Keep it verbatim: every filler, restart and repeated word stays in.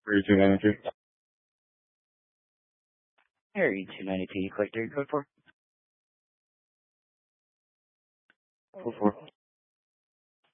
Area two ninety-two. Area two ninety-two, you collect area code for? Four four.